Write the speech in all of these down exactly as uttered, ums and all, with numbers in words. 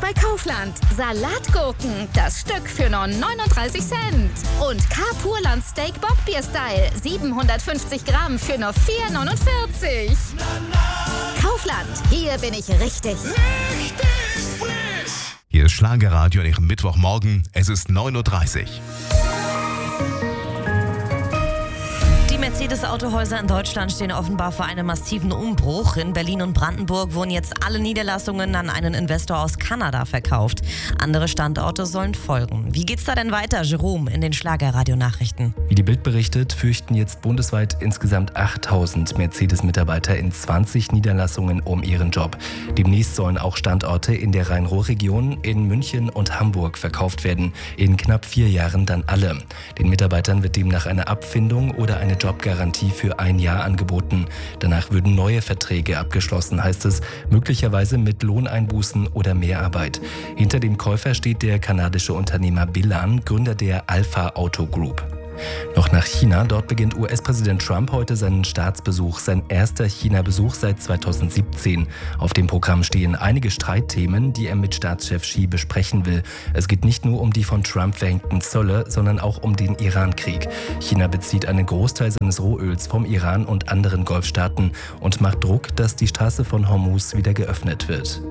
bei Kaufland. Salatgurken, das Stück für nur neununddreißig Cent. Und K-Purland Steak Bockbier-Style, siebenhundertfünfzig Gramm für nur vier neunundvierzig. Kaufland, hier bin ich richtig. Richtig frisch! Hier ist Schlagerradio an Ihrem Mittwochmorgen. Es ist neun Uhr dreißig. Die Mercedes-Autohäuser in Deutschland stehen offenbar vor einem massiven Umbruch. In Berlin und Brandenburg wurden jetzt alle Niederlassungen an einen Investor aus Kanada verkauft. Andere Standorte sollen folgen. Wie geht's da denn weiter, Jerome, in den Schlagerradio-Nachrichten? Wie die Bild berichtet, fürchten jetzt bundesweit insgesamt achttausend Mercedes-Mitarbeiter in zwanzig Niederlassungen um ihren Job. Demnächst sollen auch Standorte in der Rhein-Ruhr-Region, in München und Hamburg verkauft werden. In knapp vier Jahren dann alle. Den Mitarbeitern wird demnach eine Abfindung oder eine Jobgarantie für ein Jahr angeboten. Danach würden neue Verträge abgeschlossen, heißt es, möglicherweise mit Lohneinbußen oder Mehrarbeit. Hinter dem Käufer steht der kanadische Unternehmer Bilan, Gründer der Alpha Auto Group. Noch nach China. Dort beginnt U S-Präsident Trump heute seinen Staatsbesuch, sein erster China-Besuch seit zweitausendsiebzehn. Auf dem Programm stehen einige Streitthemen, die er mit Staatschef Xi besprechen will. Es geht nicht nur um die von Trump verhängten Zölle, sondern auch um den Iran-Krieg. China bezieht einen Großteil seines Rohöls vom Iran und anderen Golfstaaten und macht Druck, dass die Straße von Hormuz wieder geöffnet wird.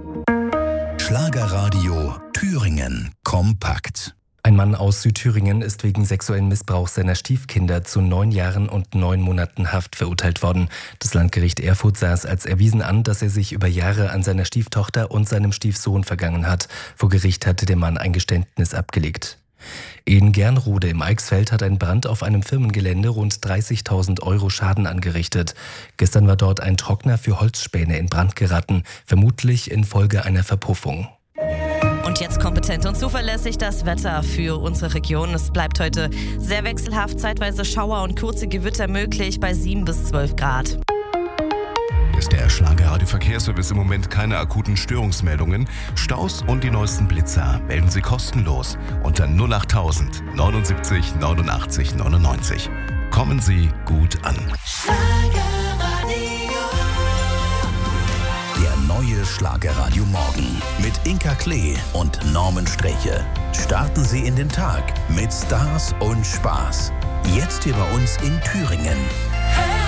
Schlagerradio Thüringen kompakt. Ein Mann aus Südthüringen ist wegen sexuellen Missbrauchs seiner Stiefkinder zu neun Jahren und neun Monaten Haft verurteilt worden. Das Landgericht Erfurt sah es als erwiesen an, dass er sich über Jahre an seiner Stieftochter und seinem Stiefsohn vergangen hat. Vor Gericht hatte der Mann ein Geständnis abgelegt. In Gernrode im Eichsfeld hat ein Brand auf einem Firmengelände rund dreißigtausend Euro Schaden angerichtet. Gestern war dort ein Trockner für Holzspäne in Brand geraten, vermutlich infolge einer Verpuffung. Und jetzt kompetent und zuverlässig das Wetter für unsere Region. Es bleibt heute sehr wechselhaft, zeitweise Schauer und kurze Gewitter möglich bei sieben bis zwölf Grad. Ist der Schlagerradio Verkehrsservice im Moment keine akuten Störungsmeldungen? Staus und die neuesten Blitzer melden Sie kostenlos unter null acht tausend neunundsiebzig neunundachtzig neunundneunzig. Kommen Sie gut an. Der neue Schlagerradio Morgen mit Inka Klee und Norman Streche. Starten Sie in den Tag mit Stars und Spaß. Jetzt hier bei uns in Thüringen.